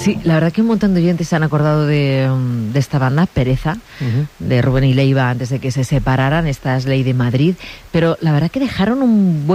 Sí, la verdad que un montón de oyentes se han acordado de esta banda, Pereza, de Rubén y Leiva, antes de que se separaran. Esta es Ley de Madrid, pero la verdad que dejaron un buen